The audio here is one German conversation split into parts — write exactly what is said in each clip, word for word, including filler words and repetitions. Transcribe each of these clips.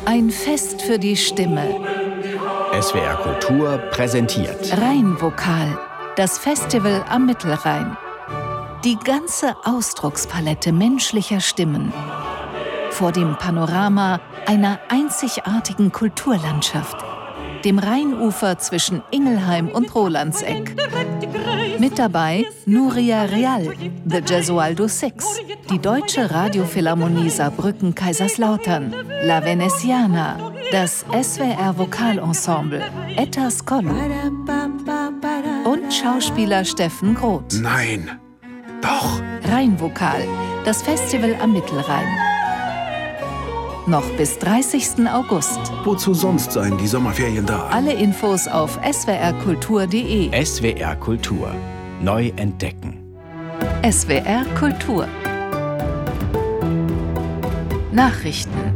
Ein Fest für die Stimme. S W R Kultur präsentiert Rheinvokal, das Festival am Mittelrhein. Die ganze Ausdruckspalette menschlicher Stimmen. Vor dem Panorama einer einzigartigen Kulturlandschaft, dem Rheinufer zwischen Ingelheim und Rolandseck. Mit dabei Nuria Real, The Gesualdo Six, die Deutsche Radiophilharmonie Saarbrücken-Kaiserslautern, La Veneziana, das S W R Vokalensemble, Etta Skollo und Schauspieler Steffen Groth. Nein, doch! Rheinvokal, das Festival am Mittelrhein. Noch bis dreißigsten August. Wozu sonst seien die Sommerferien da? Alle Infos auf s w r kultur punkt d e. S W R Kultur. Neu entdecken. S W R Kultur. Nachrichten.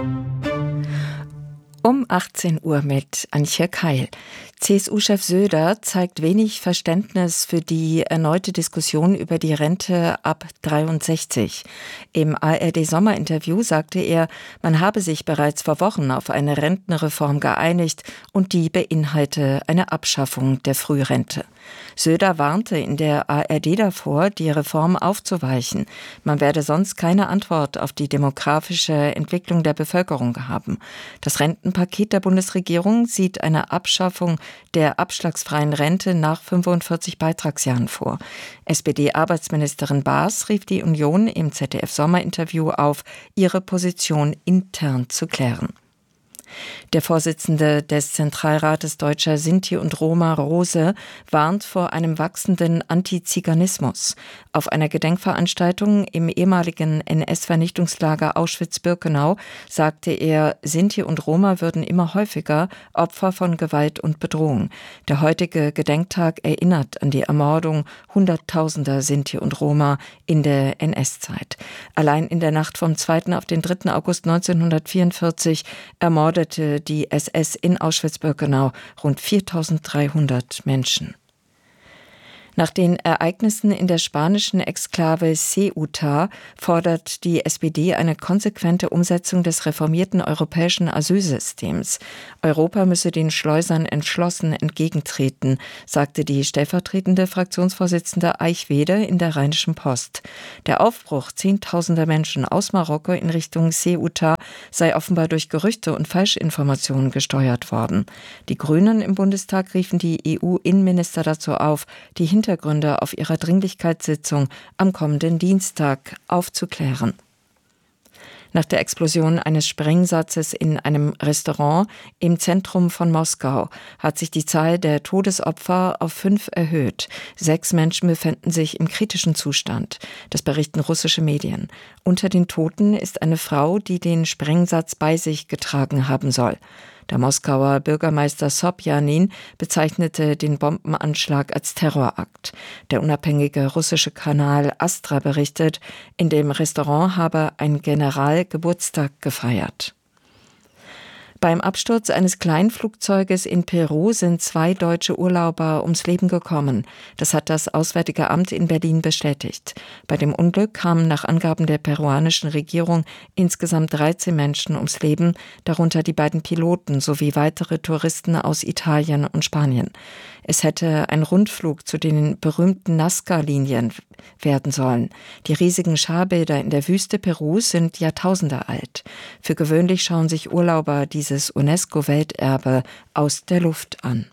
Um achtzehn Uhr mit Antje Keil. C S U-Chef Söder zeigt wenig Verständnis für die erneute Diskussion über die Rente ab dreiundsechzig. Im A R D-Sommerinterview sagte er, man habe sich bereits vor Wochen auf eine Rentenreform geeinigt und die beinhalte eine Abschaffung der Frührente. Söder warnte in der A R D davor, die Reform aufzuweichen. Man werde sonst keine Antwort auf die demografische Entwicklung der Bevölkerung haben. Das Rentenpaket der Bundesregierung sieht eine Abschaffung der abschlagsfreien Rente nach fünfundvierzig Beitragsjahren vor. S P D-Arbeitsministerin Baas rief die Union im Z D F-Sommerinterview auf, ihre Position intern zu klären. Der Vorsitzende des Zentralrates Deutscher Sinti und Roma, Rose, warnt vor einem wachsenden Antiziganismus. Auf einer Gedenkveranstaltung im ehemaligen N S-Vernichtungslager Auschwitz-Birkenau sagte er, Sinti und Roma würden immer häufiger Opfer von Gewalt und Bedrohung. Der heutige Gedenktag erinnert an die Ermordung hunderttausender Sinti und Roma in der N S-Zeit. Allein in der Nacht vom zweiten auf den dritten August neunzehnhundertvierundvierzig ermordete die S S in Auschwitz-Birkenau rund viertausenddreihundert Menschen. Nach den Ereignissen in der spanischen Exklave Ceuta fordert die S P D eine konsequente Umsetzung des reformierten europäischen Asylsystems. Europa müsse den Schleusern entschlossen entgegentreten, sagte die stellvertretende Fraktionsvorsitzende Eichwede in der Rheinischen Post. Der Aufbruch zehntausender Menschen aus Marokko in Richtung Ceuta sei offenbar durch Gerüchte und Falschinformationen gesteuert worden. Die Grünen im Bundestag riefen die E U-Innenminister dazu auf, die Hintergründe auf ihrer Dringlichkeitssitzung am kommenden Dienstag aufzuklären. Nach der Explosion eines Sprengsatzes in einem Restaurant im Zentrum von Moskau hat sich die Zahl der Todesopfer auf fünf erhöht. Sechs Menschen befinden sich im kritischen Zustand. Das berichten russische Medien. Unter den Toten ist eine Frau, die den Sprengsatz bei sich getragen haben soll. Der Moskauer Bürgermeister Sobjanin bezeichnete den Bombenanschlag als Terrorakt. Der unabhängige russische Kanal Astra berichtet, in dem Restaurant habe ein General Geburtstag gefeiert. Beim Absturz eines Kleinflugzeuges in Peru sind zwei deutsche Urlauber ums Leben gekommen. Das hat das Auswärtige Amt in Berlin bestätigt. Bei dem Unglück kamen nach Angaben der peruanischen Regierung insgesamt dreizehn Menschen ums Leben, darunter die beiden Piloten sowie weitere Touristen aus Italien und Spanien. Es hätte ein Rundflug zu den berühmten Nazca-Linien werden sollen. Die riesigen Scharbilder in der Wüste Perus sind Jahrtausende alt. Für gewöhnlich schauen sich Urlauber dieses UNESCO-Welterbe aus der Luft an.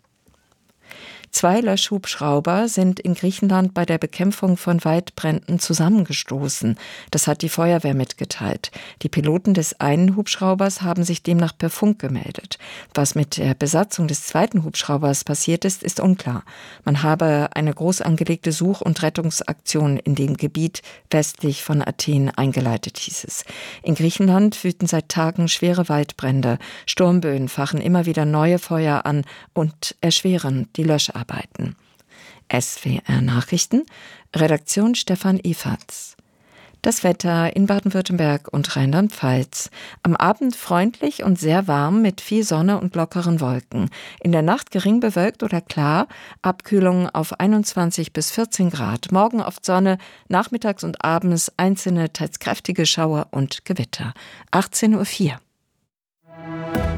Zwei Löschhubschrauber sind in Griechenland bei der Bekämpfung von Waldbränden zusammengestoßen. Das hat die Feuerwehr mitgeteilt. Die Piloten des einen Hubschraubers haben sich demnach per Funk gemeldet. Was mit der Besatzung des zweiten Hubschraubers passiert ist, ist unklar. Man habe eine groß angelegte Such- und Rettungsaktion in dem Gebiet westlich von Athen eingeleitet, hieß es. In Griechenland wüten seit Tagen schwere Waldbrände. Sturmböen fachen immer wieder neue Feuer an und erschweren die Löscharbeiten. Arbeiten. S W R Nachrichten, Redaktion Stefan Eferts. Das Wetter in Baden-Württemberg und Rheinland-Pfalz. Am Abend freundlich und sehr warm mit viel Sonne und lockeren Wolken. In der Nacht gering bewölkt oder klar, Abkühlung auf einundzwanzig bis vierzehn Grad. Morgen oft Sonne, nachmittags und abends einzelne, teils kräftige Schauer und Gewitter. achtzehn Uhr vier.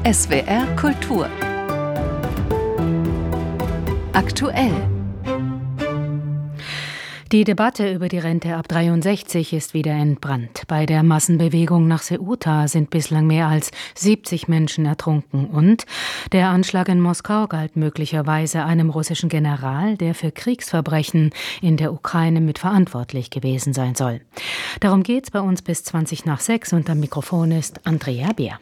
S W R Kultur. Aktuell. Die Debatte über die Rente ab dreiundsechzig ist wieder entbrannt. Bei der Massenbewegung nach Ceuta sind bislang mehr als siebzig Menschen ertrunken und der Anschlag in Moskau galt möglicherweise einem russischen General, der für Kriegsverbrechen in der Ukraine mitverantwortlich gewesen sein soll. Darum geht's bei uns bis zwanzig nach sechs und am Mikrofon ist Andrea Beer.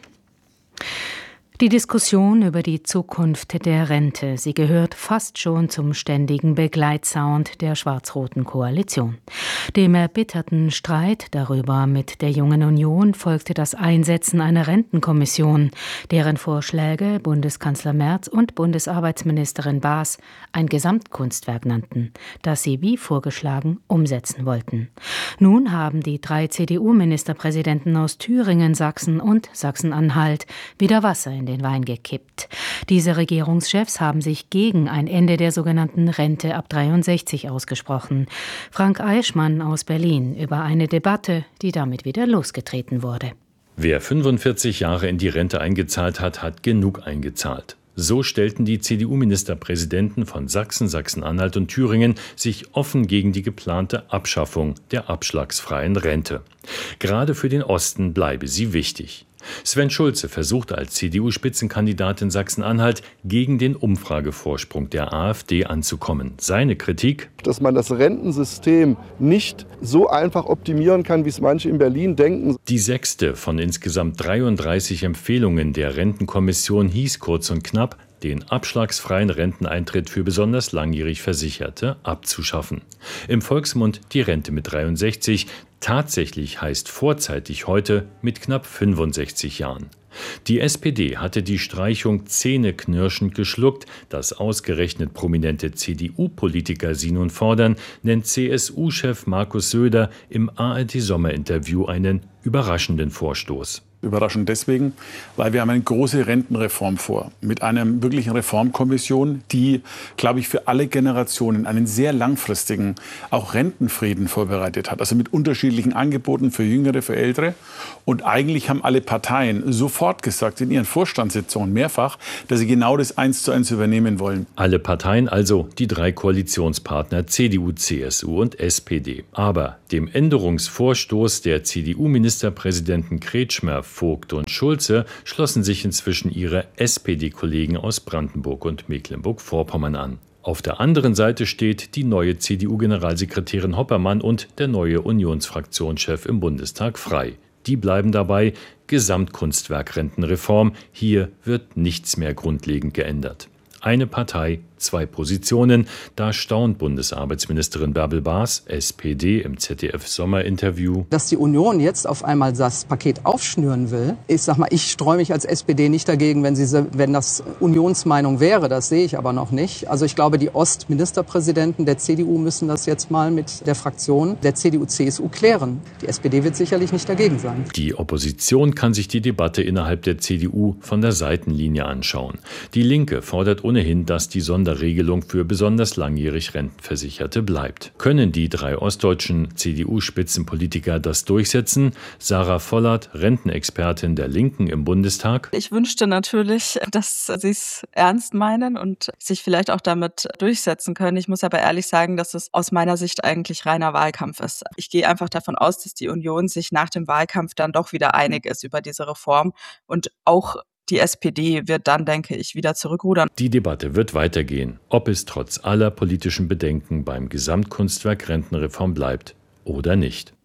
Die Diskussion über die Zukunft der Rente, sie gehört fast schon zum ständigen Begleitsound der schwarz-roten Koalition. Dem erbitterten Streit darüber mit der Jungen Union folgte das Einsetzen einer Rentenkommission, deren Vorschläge Bundeskanzler Merz und Bundesarbeitsministerin Baas ein Gesamtkunstwerk nannten, das sie wie vorgeschlagen umsetzen wollten. Nun haben die drei C D U-Ministerpräsidenten aus Thüringen, Sachsen und Sachsen-Anhalt wieder Wasser in den Wein gekippt. Diese Regierungschefs haben sich gegen ein Ende der sogenannten Rente ab dreiundsechzig ausgesprochen. Frank Eichmann aus Berlin über eine Debatte, die damit wieder losgetreten wurde. Wer fünfundvierzig Jahre in die Rente eingezahlt hat, hat genug eingezahlt. So stellten die C D U-Ministerpräsidenten von Sachsen, Sachsen-Anhalt und Thüringen sich offen gegen die geplante Abschaffung der abschlagsfreien Rente. Gerade für den Osten bleibe sie wichtig. Sven Schulze versuchte als C D U-Spitzenkandidat in Sachsen-Anhalt gegen den Umfragevorsprung der AfD anzukommen. Seine Kritik: Dass man das Rentensystem nicht so einfach optimieren kann, wie es manche in Berlin denken. Die sechste von insgesamt dreiunddreißig Empfehlungen der Rentenkommission hieß kurz und knapp, den abschlagsfreien Renteneintritt für besonders langjährig Versicherte abzuschaffen. Im Volksmund die Rente mit dreiundsechzig, tatsächlich heißt vorzeitig heute mit knapp fünfundsechzig Jahren. Die S P D hatte die Streichung zähneknirschend geschluckt. Dass ausgerechnet prominente C D U-Politiker sie nun fordern, nennt C S U-Chef Markus Söder im A R D-Sommerinterview einen überraschenden Vorstoß. Überraschend deswegen, weil wir haben eine große Rentenreform vor. Mit einer wirklichen Reformkommission, die, glaube ich, für alle Generationen einen sehr langfristigen, auch Rentenfrieden vorbereitet hat. Also mit unterschiedlichen Angeboten für Jüngere, für Ältere. Und eigentlich haben alle Parteien sofort gesagt, in ihren Vorstandssitzungen mehrfach, dass sie genau das eins zu eins übernehmen wollen. Alle Parteien, also die drei Koalitionspartner C D U, C S U und S P D. Aber dem Änderungsvorstoß der C D U-Ministerpräsidenten Kretschmer, Vogt und Schulze schlossen sich inzwischen ihre S P D-Kollegen aus Brandenburg und Mecklenburg-Vorpommern an. Auf der anderen Seite steht die neue C D U-Generalsekretärin Hoppermann und der neue Unionsfraktionschef im Bundestag Frey. Die bleiben dabei: Gesamtkunstwerk Rentenreform. Hier wird nichts mehr grundlegend geändert. Eine Partei, zwei Positionen. Da staunt Bundesarbeitsministerin Bärbel Baas, S P D, im Z D F-Sommerinterview. Dass die Union jetzt auf einmal das Paket aufschnüren will, ich sag mal, ich streue mich als S P D nicht dagegen, wenn, sie, wenn das Unionsmeinung wäre. Das sehe ich aber noch nicht. Also ich glaube, die Ostministerpräsidenten der C D U müssen das jetzt mal mit der Fraktion der C D U C S U klären. Die S P D wird sicherlich nicht dagegen sein. Die Opposition kann sich die Debatte innerhalb der C D U von der Seitenlinie anschauen. Die Linke fordert ohnehin, dass die Sonderregelung für besonders langjährig Rentenversicherte bleibt. Können die drei ostdeutschen C D U-Spitzenpolitiker das durchsetzen? Sarah Vollert, Rentenexpertin der Linken im Bundestag. Ich wünschte natürlich, dass sie es ernst meinen und sich vielleicht auch damit durchsetzen können. Ich muss aber ehrlich sagen, dass es aus meiner Sicht eigentlich reiner Wahlkampf ist. Ich gehe einfach davon aus, dass die Union sich nach dem Wahlkampf dann doch wieder einig ist über diese Reform und auch die S P D wird dann, denke ich, wieder zurückrudern. Die Debatte wird weitergehen, ob es trotz aller politischen Bedenken beim Gesamtkunstwerk Rentenreform bleibt oder nicht.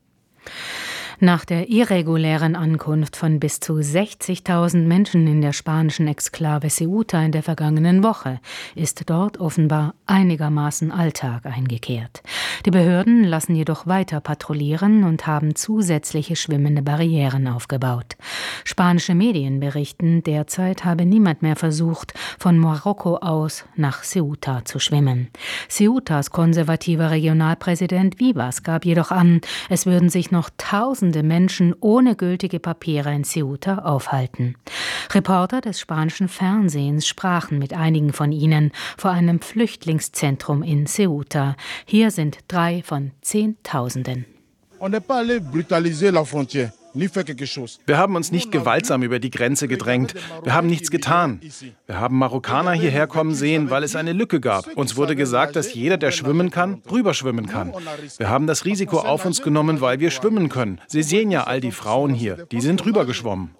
Nach der irregulären Ankunft von bis zu sechzigtausend Menschen in der spanischen Exklave Ceuta in der vergangenen Woche ist dort offenbar einigermaßen Alltag eingekehrt. Die Behörden lassen jedoch weiter patrouillieren und haben zusätzliche schwimmende Barrieren aufgebaut. Spanische Medien berichten, derzeit habe niemand mehr versucht, von Marokko aus nach Ceuta zu schwimmen. Ceutas konservativer Regionalpräsident Vivas gab jedoch an, es würden sich noch tausend Menschen ohne gültige Papiere in Ceuta aufhalten. Reporter des spanischen Fernsehens sprachen mit einigen von ihnen vor einem Flüchtlingszentrum in Ceuta. Hier sind drei von Zehntausenden. On n'est pas allé brutaliser la frontière. Wir haben uns nicht gewaltsam über die Grenze gedrängt. Wir haben nichts getan. Wir haben Marokkaner hierher kommen sehen, weil es eine Lücke gab. Uns wurde gesagt, dass jeder, der schwimmen kann, rüberschwimmen kann. Wir haben das Risiko auf uns genommen, weil wir schwimmen können. Sie sehen ja all die Frauen hier, die sind rübergeschwommen.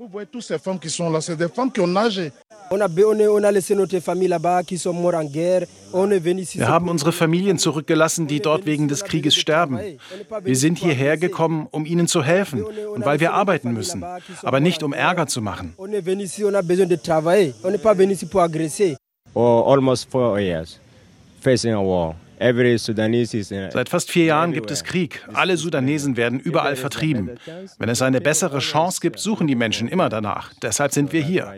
Wir haben unsere Familien zurückgelassen, die dort wegen des Krieges sterben. Wir sind hierher gekommen, um ihnen zu helfen und weil wir arbeiten müssen, aber nicht um Ärger zu machen. Almost four years facing a war. Seit fast vier Jahren gibt es Krieg. Alle Sudanesen werden überall vertrieben. Wenn es eine bessere Chance gibt, suchen die Menschen immer danach. Deshalb sind wir hier.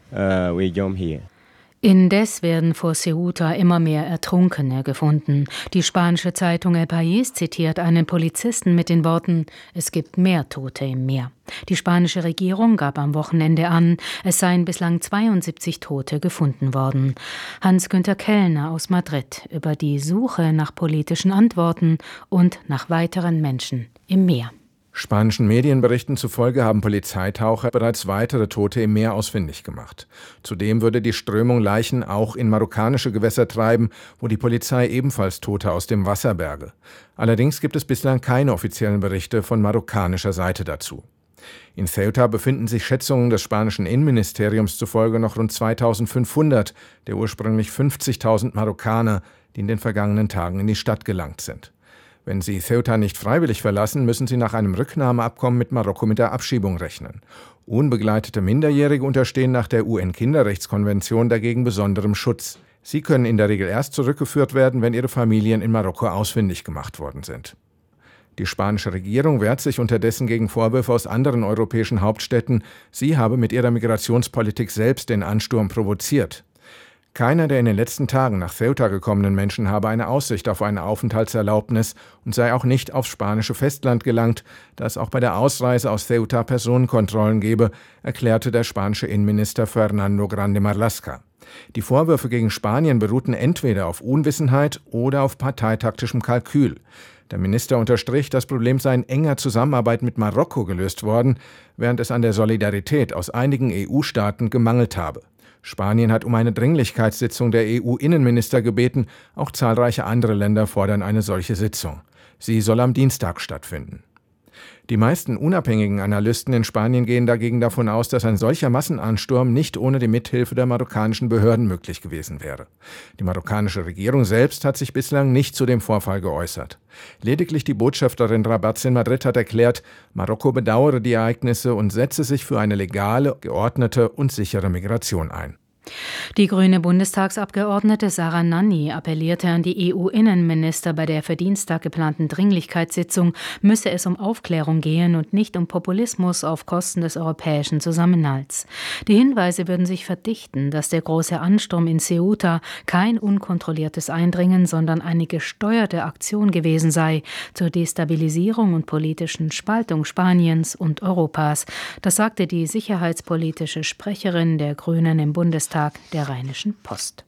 Indes werden vor Ceuta immer mehr Ertrunkene gefunden. Die spanische Zeitung El País zitiert einen Polizisten mit den Worten: Es gibt mehr Tote im Meer. Die spanische Regierung gab am Wochenende an, es seien bislang zweiundsiebzig Tote gefunden worden. Hans-Günter Kellner aus Madrid über die Suche nach politischen Antworten und nach weiteren Menschen im Meer. Spanischen Medienberichten zufolge haben Polizeitaucher bereits weitere Tote im Meer ausfindig gemacht. Zudem würde die Strömung Leichen auch in marokkanische Gewässer treiben, wo die Polizei ebenfalls Tote aus dem Wasser berge. Allerdings gibt es bislang keine offiziellen Berichte von marokkanischer Seite dazu. In Ceuta befinden sich Schätzungen des spanischen Innenministeriums zufolge noch rund zweitausendfünfhundert der ursprünglich fünfzigtausend Marokkaner, die in den vergangenen Tagen in die Stadt gelangt sind. Wenn sie Ceuta nicht freiwillig verlassen, müssen sie nach einem Rücknahmeabkommen mit Marokko mit der Abschiebung rechnen. Unbegleitete Minderjährige unterstehen nach der U N-Kinderrechtskonvention dagegen besonderem Schutz. Sie können in der Regel erst zurückgeführt werden, wenn ihre Familien in Marokko ausfindig gemacht worden sind. Die spanische Regierung wehrt sich unterdessen gegen Vorwürfe aus anderen europäischen Hauptstädten, sie habe mit ihrer Migrationspolitik selbst den Ansturm provoziert. Keiner der in den letzten Tagen nach Ceuta gekommenen Menschen habe eine Aussicht auf eine Aufenthaltserlaubnis und sei auch nicht aufs spanische Festland gelangt, da es auch bei der Ausreise aus Ceuta Personenkontrollen gebe, erklärte der spanische Innenminister Fernando Grande Marlaska. Die Vorwürfe gegen Spanien beruhten entweder auf Unwissenheit oder auf parteitaktischem Kalkül. Der Minister unterstrich, das Problem sei in enger Zusammenarbeit mit Marokko gelöst worden, während es an der Solidarität aus einigen E U-Staaten gemangelt habe. Spanien hat um eine Dringlichkeitssitzung der E U-Innenminister gebeten, auch zahlreiche andere Länder fordern eine solche Sitzung. Sie soll am Dienstag stattfinden. Die meisten unabhängigen Analysten in Spanien gehen dagegen davon aus, dass ein solcher Massenansturm nicht ohne die Mithilfe der marokkanischen Behörden möglich gewesen wäre. Die marokkanische Regierung selbst hat sich bislang nicht zu dem Vorfall geäußert. Lediglich die Botschafterin Rabats in Madrid hat erklärt, Marokko bedauere die Ereignisse und setze sich für eine legale, geordnete und sichere Migration ein. Die grüne Bundestagsabgeordnete Sarah Nanni appellierte an die E U-Innenminister, bei der für Dienstag geplanten Dringlichkeitssitzung müsse es um Aufklärung gehen und nicht um Populismus auf Kosten des europäischen Zusammenhalts. Die Hinweise würden sich verdichten, dass der große Ansturm in Ceuta kein unkontrolliertes Eindringen, sondern eine gesteuerte Aktion gewesen sei zur Destabilisierung und politischen Spaltung Spaniens und Europas. Das sagte die sicherheitspolitische Sprecherin der Grünen im Bundestag der Rheinischen Post.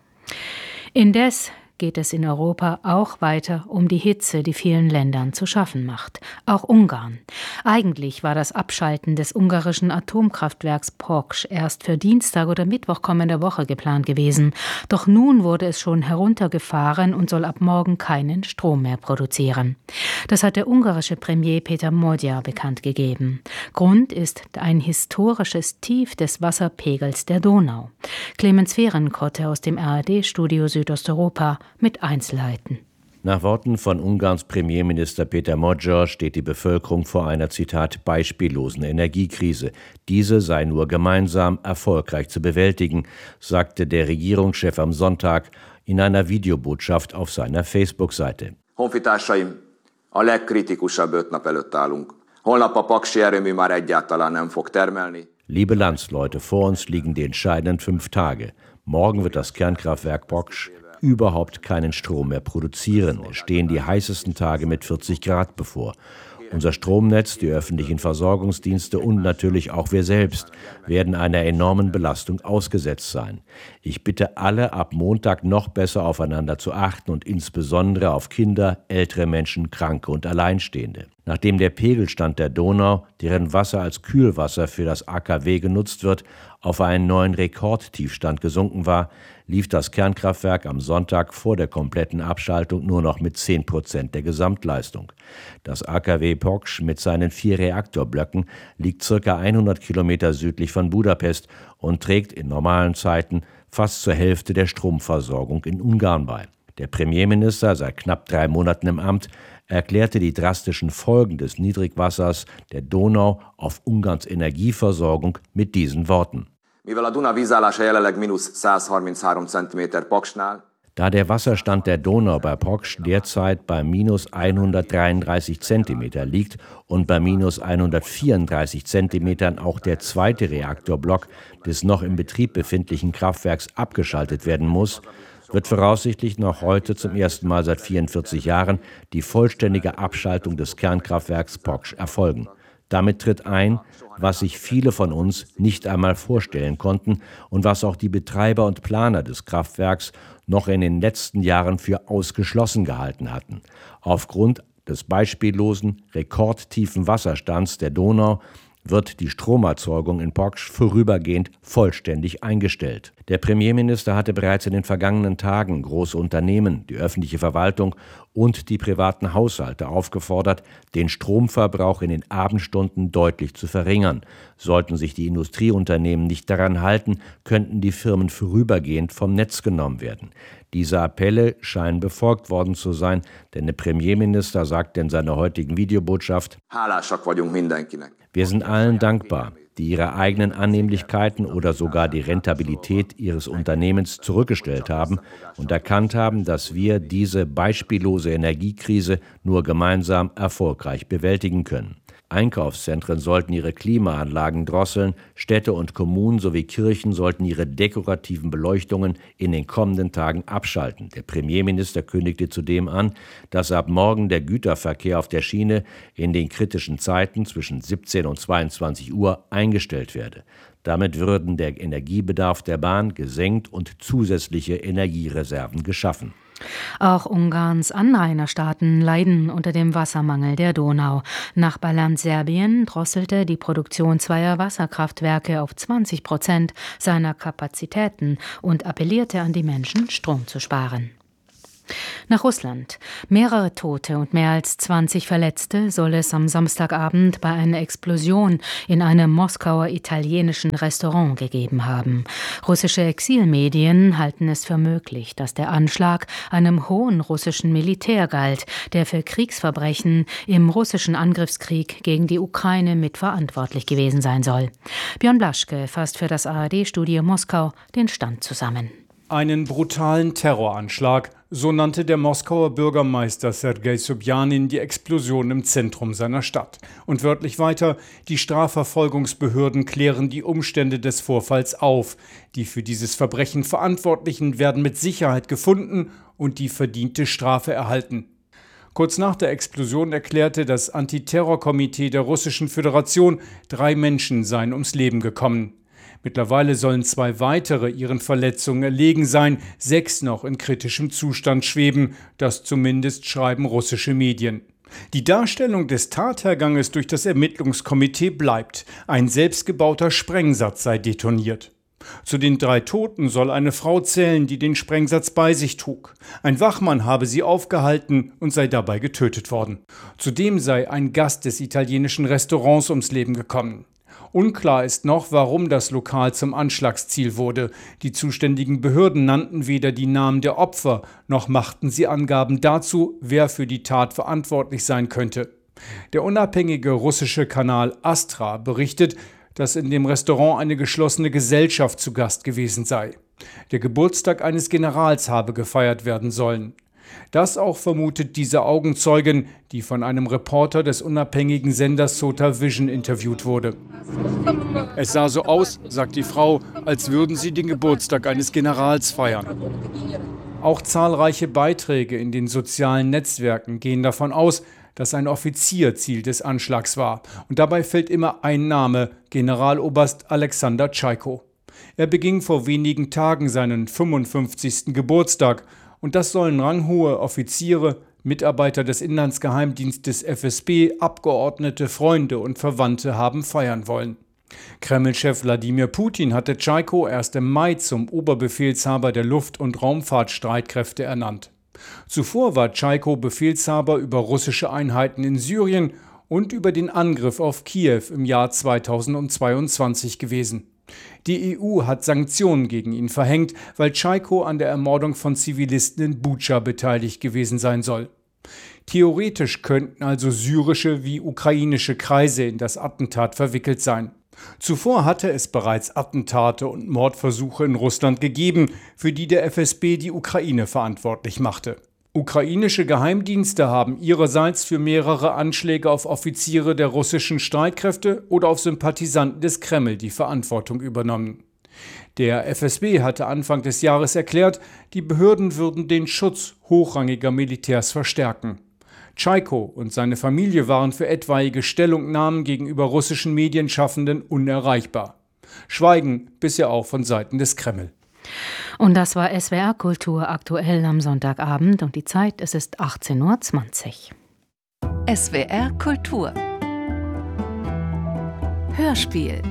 Indes geht es in Europa auch weiter um die Hitze, die vielen Ländern zu schaffen macht. Auch Ungarn. Eigentlich war das Abschalten des ungarischen Atomkraftwerks Poksch erst für Dienstag oder Mittwoch kommender Woche geplant gewesen. Doch nun wurde es schon heruntergefahren und soll ab morgen keinen Strom mehr produzieren. Das hat der ungarische Premier Peter Magyar bekannt gegeben. Grund ist ein historisches Tief des Wasserpegels der Donau. Clemens Fehrenkotte aus dem R A D-Studio Südosteuropa mit Einzelheiten. Nach Worten von Ungarns Premierminister Peter Magyar steht die Bevölkerung vor einer, Zitat, beispiellosen Energiekrise. Diese sei nur gemeinsam erfolgreich zu bewältigen, sagte der Regierungschef am Sonntag in einer Videobotschaft auf seiner Facebook-Seite. Honfitársaim, a legkritikusabb öt nap előtt állunk. Holnap a paksi erőmű már egyáltalán nem fog termelni. Liebe Landsleute, vor uns liegen die entscheidenden fünf Tage. Morgen wird das Kernkraftwerk Poksch überhaupt keinen Strom mehr produzieren. Es stehen die heißesten Tage mit vierzig Grad bevor. Unser Stromnetz, die öffentlichen Versorgungsdienste und natürlich auch wir selbst werden einer enormen Belastung ausgesetzt sein. Ich bitte alle, ab Montag noch besser aufeinander zu achten und insbesondere auf Kinder, ältere Menschen, Kranke und Alleinstehende. Nachdem der Pegelstand der Donau, deren Wasser als Kühlwasser für das A K W genutzt wird, auf einen neuen Rekordtiefstand gesunken war, lief das Kernkraftwerk am Sonntag vor der kompletten Abschaltung nur noch mit zehn Prozent der Gesamtleistung. Das A K W Poksh mit seinen vier Reaktorblöcken liegt ca. hundert Kilometer südlich von Budapest und trägt in normalen Zeiten fast zur Hälfte der Stromversorgung in Ungarn bei. Der Premierminister, seit knapp drei Monaten im Amt, erklärte die drastischen Folgen des Niedrigwassers der Donau auf Ungarns Energieversorgung mit diesen Worten. Da der Wasserstand der Donau bei Poksh derzeit bei minus hundertdreiunddreißig Zentimeter liegt und bei minus hundertvierunddreißig Zentimetern auch der zweite Reaktorblock des noch im Betrieb befindlichen Kraftwerks abgeschaltet werden muss, wird voraussichtlich noch heute zum ersten Mal seit vierundvierzig Jahren die vollständige Abschaltung des Kernkraftwerks Poksh erfolgen. Damit tritt ein, was sich viele von uns nicht einmal vorstellen konnten und was auch die Betreiber und Planer des Kraftwerks noch in den letzten Jahren für ausgeschlossen gehalten hatten. Aufgrund des beispiellosen, rekordtiefen Wasserstands der Donau wird die Stromerzeugung in Poksh vorübergehend vollständig eingestellt. Der Premierminister hatte bereits in den vergangenen Tagen große Unternehmen, die öffentliche Verwaltung und die privaten Haushalte aufgefordert, den Stromverbrauch in den Abendstunden deutlich zu verringern. Sollten sich die Industrieunternehmen nicht daran halten, könnten die Firmen vorübergehend vom Netz genommen werden. Diese Appelle scheinen befolgt worden zu sein, denn der Premierminister sagte in seiner heutigen Videobotschaft: Wir sind allen dankbar, die ihre eigenen Annehmlichkeiten oder sogar die Rentabilität ihres Unternehmens zurückgestellt haben und erkannt haben, dass wir diese beispiellose Energiekrise nur gemeinsam erfolgreich bewältigen können. Einkaufszentren sollten ihre Klimaanlagen drosseln, Städte und Kommunen sowie Kirchen sollten ihre dekorativen Beleuchtungen in den kommenden Tagen abschalten. Der Premierminister kündigte zudem an, dass ab morgen der Güterverkehr auf der Schiene in den kritischen Zeiten zwischen siebzehn und zweiundzwanzig Uhr eingestellt werde. Damit würden der Energiebedarf der Bahn gesenkt und zusätzliche Energiereserven geschaffen. Auch Ungarns Anrainerstaaten leiden unter dem Wassermangel der Donau. Nachbarland Serbien drosselte die Produktion zweier Wasserkraftwerke auf zwanzig Prozent seiner Kapazitäten und appellierte an die Menschen, Strom zu sparen. Nach Russland. Mehrere Tote und mehr als zwanzig Verletzte soll es am Samstagabend bei einer Explosion in einem Moskauer italienischen Restaurant gegeben haben. Russische Exilmedien halten es für möglich, dass der Anschlag einem hohen russischen Militär galt, der für Kriegsverbrechen im russischen Angriffskrieg gegen die Ukraine mitverantwortlich gewesen sein soll. Björn Blaschke fasst für das A R D-Studio Moskau den Stand zusammen. Einen brutalen Terroranschlag, so nannte der Moskauer Bürgermeister Sergei Sobjanin die Explosion im Zentrum seiner Stadt. Und wörtlich weiter: Die Strafverfolgungsbehörden klären die Umstände des Vorfalls auf. Die für dieses Verbrechen Verantwortlichen werden mit Sicherheit gefunden und die verdiente Strafe erhalten. Kurz nach der Explosion erklärte das Antiterrorkomitee der Russischen Föderation, drei Menschen seien ums Leben gekommen. Mittlerweile sollen zwei weitere ihren Verletzungen erlegen sein, sechs noch in kritischem Zustand schweben, das zumindest schreiben russische Medien. Die Darstellung des Tatherganges durch das Ermittlungskomitee bleibt. Ein selbstgebauter Sprengsatz sei detoniert. Zu den drei Toten soll eine Frau zählen, die den Sprengsatz bei sich trug. Ein Wachmann habe sie aufgehalten und sei dabei getötet worden. Zudem sei ein Gast des italienischen Restaurants ums Leben gekommen. Unklar ist noch, warum das Lokal zum Anschlagsziel wurde. Die zuständigen Behörden nannten weder die Namen der Opfer, noch machten sie Angaben dazu, wer für die Tat verantwortlich sein könnte. Der unabhängige russische Kanal Astra berichtet, dass in dem Restaurant eine geschlossene Gesellschaft zu Gast gewesen sei. Der Geburtstag eines Generals habe gefeiert werden sollen. Das auch vermutet diese Augenzeugin, die von einem Reporter des unabhängigen Senders Sota Vision interviewt wurde. Es sah so aus, sagt die Frau, als würden sie den Geburtstag eines Generals feiern. Auch zahlreiche Beiträge in den sozialen Netzwerken gehen davon aus, dass ein Offizier Ziel des Anschlags war. Und dabei fällt immer ein Name: Generaloberst Alexander Tschaiko. Er beging vor wenigen Tagen seinen fünfundfünfzigsten Geburtstag. Und das sollen ranghohe Offiziere Mitarbeiter des Inlandsgeheimdienstes F S B, Abgeordnete, Freunde und Verwandte haben feiern wollen. Kreml-Chef Wladimir Putin hatte Tschaiko erst im Mai zum Oberbefehlshaber der Luft- und Raumfahrtstreitkräfte ernannt. Zuvor war Tschaiko Befehlshaber über russische Einheiten in Syrien und über den Angriff auf Kiew im Jahr zweitausendzweiundzwanzig gewesen. Die E U hat Sanktionen gegen ihn verhängt, weil Tschaiko an der Ermordung von Zivilisten in Butscha beteiligt gewesen sein soll. Theoretisch könnten also syrische wie ukrainische Kreise in das Attentat verwickelt sein. Zuvor hatte es bereits Attentate und Mordversuche in Russland gegeben, für die der F S B die Ukraine verantwortlich machte. Ukrainische Geheimdienste haben ihrerseits für mehrere Anschläge auf Offiziere der russischen Streitkräfte oder auf Sympathisanten des Kreml die Verantwortung übernommen. Der F S B hatte Anfang des Jahres erklärt, die Behörden würden den Schutz hochrangiger Militärs verstärken. Tschaiko und seine Familie waren für etwaige Stellungnahmen gegenüber russischen Medienschaffenden unerreichbar. Schweigen bisher auch von Seiten des Kreml. Und das war S W R Kultur aktuell am Sonntagabend und die Zeit, es ist achtzehn Uhr zwanzig. S W R Kultur Hörspiel.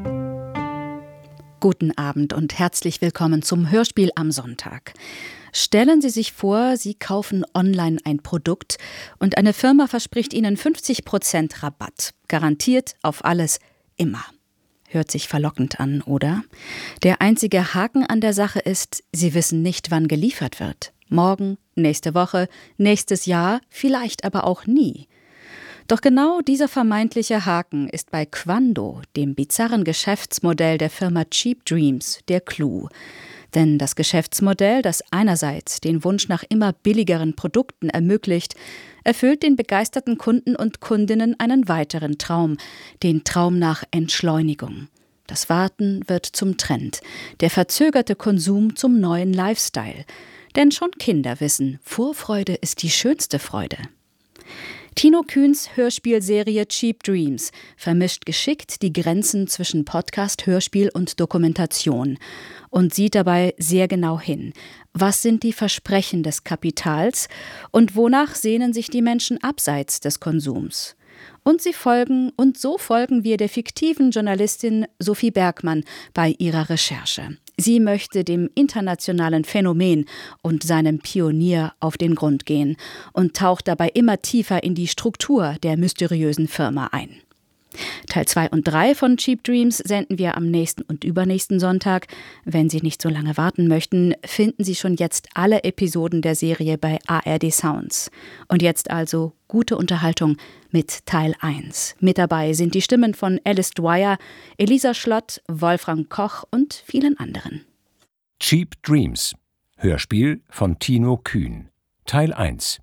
Guten Abend und herzlich willkommen zum Hörspiel am Sonntag. Stellen Sie sich vor, Sie kaufen online ein Produkt und eine Firma verspricht Ihnen fünfzig Prozent Rabatt. Garantiert auf alles, immer. Hört sich verlockend an, oder? Der einzige Haken an der Sache ist, Sie wissen nicht, wann geliefert wird. Morgen, nächste Woche, nächstes Jahr, vielleicht aber auch nie. Doch genau dieser vermeintliche Haken ist bei Qwando, dem bizarren Geschäftsmodell der Firma Cheap Dreams, der Clou. Denn das Geschäftsmodell, das einerseits den Wunsch nach immer billigeren Produkten ermöglicht, erfüllt den begeisterten Kunden und Kundinnen einen weiteren Traum, den Traum nach Entschleunigung. Das Warten wird zum Trend, der verzögerte Konsum zum neuen Lifestyle. Denn schon Kinder wissen, Vorfreude ist die schönste Freude. Tino Kühns Hörspielserie Cheap Dreams vermischt geschickt die Grenzen zwischen Podcast, Hörspiel und Dokumentation und sieht dabei sehr genau hin. Was sind die Versprechen des Kapitals und wonach sehnen sich die Menschen abseits des Konsums? Und sie folgen, und so folgen wir der fiktiven Journalistin Sophie Bergmann bei ihrer Recherche. Sie möchte dem internationalen Phänomen und seinem Pionier auf den Grund gehen und taucht dabei immer tiefer in die Struktur der mysteriösen Firma ein. Teil zwei und drei von Cheap Dreams senden wir am nächsten und übernächsten Sonntag. Wenn Sie nicht so lange warten möchten, finden Sie schon jetzt alle Episoden der Serie bei A R D Sounds. Und jetzt also gute Unterhaltung mit Teil eins. Mit dabei sind die Stimmen von Alice Dwyer, Elisa Schlott, Wolfram Koch und vielen anderen. Cheap Dreams. Hörspiel von Tino Kühn. Teil eins.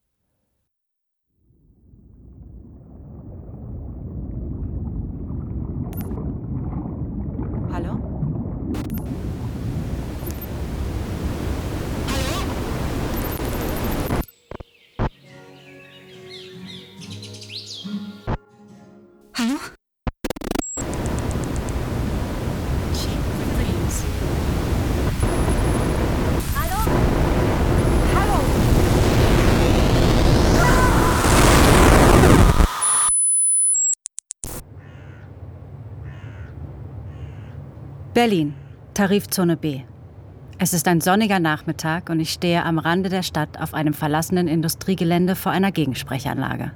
Hallo? Hallo? Cheap Dreams. Hallo? Hallo? Berlin, Tarifzone B. Es ist ein sonniger Nachmittag und ich stehe am Rande der Stadt auf einem verlassenen Industriegelände vor einer Gegensprechanlage.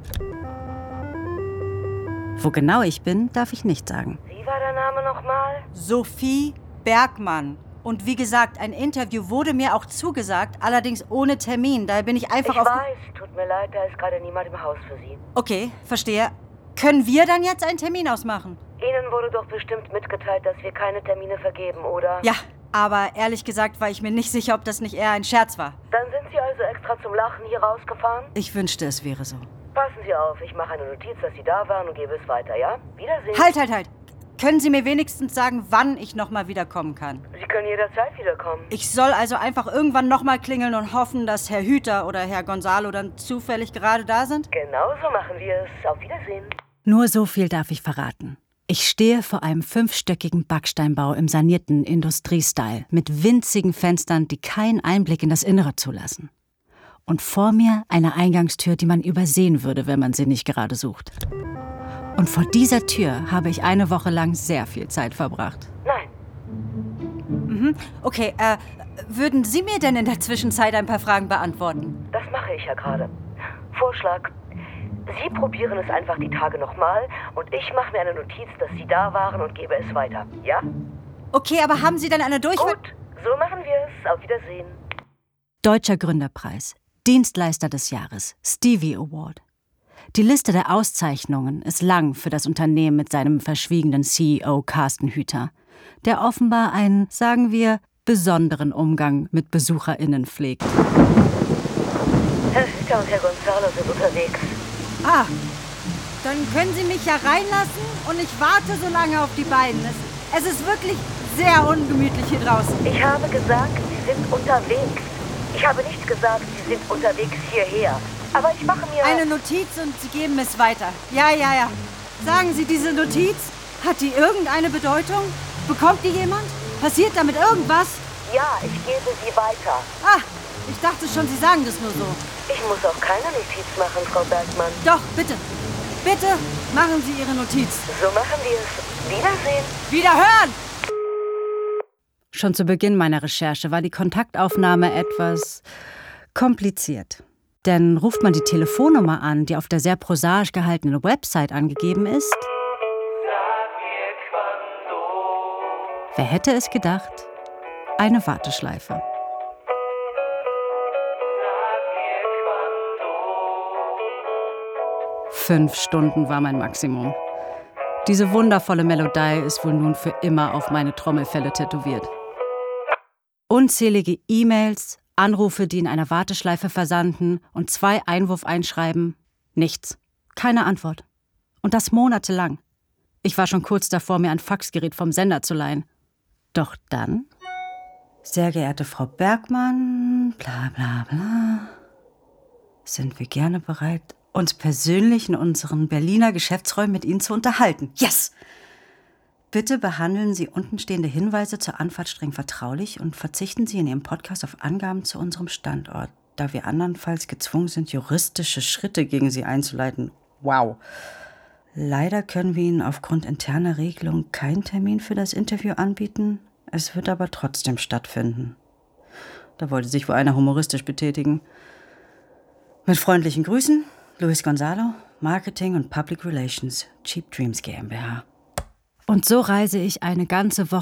Wo genau ich bin, darf ich nicht sagen. Wie war der Name nochmal? Sophie Bergmann. Und wie gesagt, ein Interview wurde mir auch zugesagt, allerdings ohne Termin. Daher bin ich einfach ich auf... Ich weiß, tut mir leid, da ist gerade niemand im Haus für Sie. Okay, verstehe. Können wir dann jetzt einen Termin ausmachen? Ihnen wurde doch bestimmt mitgeteilt, dass wir keine Termine vergeben, oder? Ja, aber ehrlich gesagt war ich mir nicht sicher, ob das nicht eher ein Scherz war. Dann sind Sie also extra zum Lachen hier rausgefahren? Ich wünschte, es wäre so. Passen Sie auf, ich mache eine Notiz, dass Sie da waren und gebe es weiter, ja? Wiedersehen. Halt, halt, halt! Können Sie mir wenigstens sagen, wann ich nochmal wiederkommen kann? Sie können jederzeit wiederkommen. Ich soll also einfach irgendwann nochmal klingeln und hoffen, dass Herr Hüter oder Herr Gonzalo dann zufällig gerade da sind? Genau so machen wir es. Auf Wiedersehen. Nur so viel darf ich verraten. Ich stehe vor einem fünfstöckigen Backsteinbau im sanierten Industriestyle mit winzigen Fenstern, die keinen Einblick in das Innere zulassen. Und vor mir eine Eingangstür, die man übersehen würde, wenn man sie nicht gerade sucht. Und vor dieser Tür habe ich eine Woche lang sehr viel Zeit verbracht. Nein. Mhm. Okay, äh, würden Sie mir denn in der Zwischenzeit ein paar Fragen beantworten? Das mache ich ja gerade. Vorschlag. Sie probieren es einfach die Tage nochmal und ich mache mir eine Notiz, dass Sie da waren und gebe es weiter. Ja? Okay, aber haben Sie dann eine Durchwahl? Gut, so machen wir es. Auf Wiedersehen. Deutscher Gründerpreis. Dienstleister des Jahres, Stevie Award. Die Liste der Auszeichnungen ist lang für das Unternehmen mit seinem verschwiegenen C E O Carsten Hüther, der offenbar einen, sagen wir, besonderen Umgang mit BesucherInnen pflegt. Herr Hüther und Herr Gonzalo sind unterwegs. Ah, dann können Sie mich ja reinlassen und ich warte so lange auf die beiden. Es, es ist wirklich sehr ungemütlich hier draußen. Ich habe gesagt, Sie sind unterwegs. Ich habe nicht gesagt, Sie sind unterwegs hierher. Aber ich mache mir... Eine Notiz und Sie geben es weiter. Ja, ja, ja. Sagen Sie, diese Notiz, hat die irgendeine Bedeutung? Bekommt die jemand? Passiert damit irgendwas? Ja, ich gebe sie weiter. Ah, ich dachte schon, Sie sagen das nur so. Ich muss auch keine Notiz machen, Frau Bergmann. Doch, bitte. Bitte machen Sie Ihre Notiz. So machen wir es. Wiedersehen. Wiederhören! Schon zu Beginn meiner Recherche war die Kontaktaufnahme etwas kompliziert. Denn ruft man die Telefonnummer an, die auf der sehr prosaisch gehaltenen Website angegeben ist? Wer hätte es gedacht? Eine Warteschleife. Fünf Stunden war mein Maximum. Diese wundervolle Melodie ist wohl nun für immer auf meine Trommelfelle tätowiert. Unzählige E-Mails, Anrufe, die in einer Warteschleife versanden und zwei Einwurfeinschreiben. Nichts. Keine Antwort. Und das monatelang. Ich war schon kurz davor, mir ein Faxgerät vom Sender zu leihen. Doch dann... Sehr geehrte Frau Bergmann, bla bla bla, sind wir gerne bereit, uns persönlich in unseren Berliner Geschäftsräumen mit Ihnen zu unterhalten. Yes! Bitte behandeln Sie untenstehende Hinweise zur Anfahrt streng vertraulich und verzichten Sie in Ihrem Podcast auf Angaben zu unserem Standort, da wir andernfalls gezwungen sind, juristische Schritte gegen Sie einzuleiten. Wow. Leider können wir Ihnen aufgrund interner Regelungen keinen Termin für das Interview anbieten. Es wird aber trotzdem stattfinden. Da wollte sich wohl einer humoristisch betätigen. Mit freundlichen Grüßen, Luis Gonzalo, Marketing und Public Relations, Cheap Dreams GmbH. Und so reise ich eine ganze Woche